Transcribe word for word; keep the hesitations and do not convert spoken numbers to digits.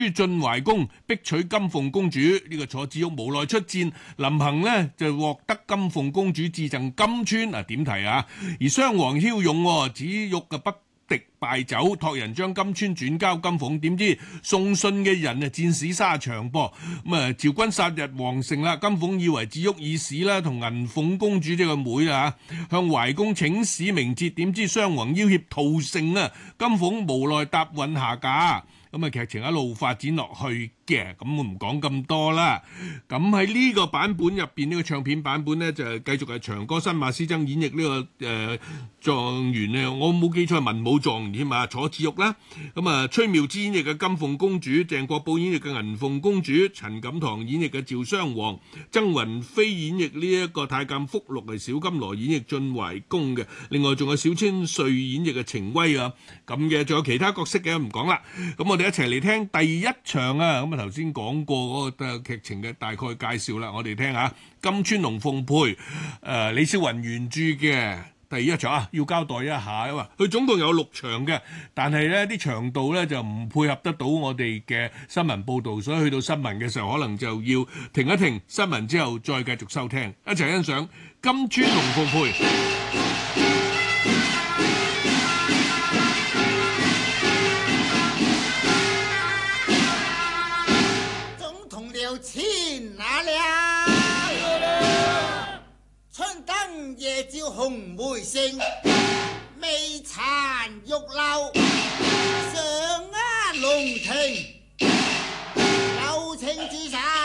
晉懷公逼娶金鳳公主，呢、這個楚子玉無奈出戰，臨行呢就獲得金鳳公主致贈金川啊，點提啊？而襄王驍勇、哦，子玉嘅不敵敗走，託人將金川轉交金鳳，點知送信嘅人啊戰死沙場噃，咁啊趙軍殺入皇城啦，金鳳以為子玉已死啦，同銀鳳公主呢個妹啦向懷公請使明節，點知襄王要挾屠城啊，金鳳無奈答允下嫁。咁啊，劇情一路發展落去嘅，咁我唔講咁多啦。咁喺呢個版本入邊，呢、這個唱片版本咧，就繼續係長歌新馬師曾演繹呢、這個誒、呃、狀元咧，我冇記錯係文武狀元添嘛，楚子玉啦。咁啊，崔妙芝演繹嘅金鳳公主，鄭國寶演繹嘅銀鳳公主，陳錦棠演繹嘅趙襄王，曾雲飛演繹呢一個太監福祿，係小金羅演繹晉懷公嘅。另外仲有小千歲演繹嘅程威啊，咁嘅，仲有其他角色嘅唔講啦。咁我哋一齊嚟聽第一場啊！咁啊頭先講過嗰個劇情嘅大概介紹啦，我哋聽下金川龍鳳配，誒、呃、李少雲原著嘅第一場啊，要交代一下啊嘛。佢總共有六場嘅，但係呢啲長度呢就唔配合得到我哋嘅新聞報導，所以去到新聞嘅時候可能就要停一停，新聞之後再繼續收聽，一齊欣賞金川龍鳳配。 錢拿了，春燈夜照紅梅城，未殘玉樓，上啊龍庭。